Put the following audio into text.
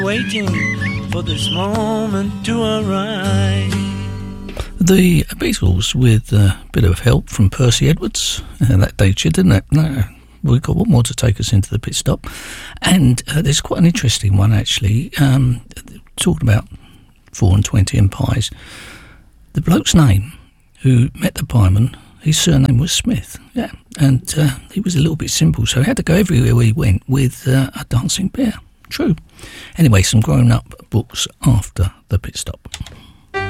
Waiting for this moment to arrive. The Beatles, with a bit of help from Percy Edwards, that dates you, didn't it? No, we've got one more to take us into the pit stop. And there's quite an interesting one, actually, talking about 4 and 20 and pies. The bloke's name, who met the pieman, his surname was Smith, yeah, and he was a little bit simple, so he had to go everywhere he went with a dancing bear. True. Anyway, some grown-up books after the pit stop.